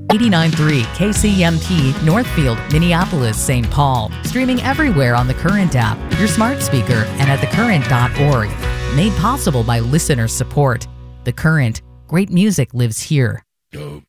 89.3 KCMP, Northfield, Minneapolis, St. Paul. Streaming everywhere on the Current app, your smart speaker, and at thecurrent.org. Made possible by listener support. The Current. Great music lives here. Dope.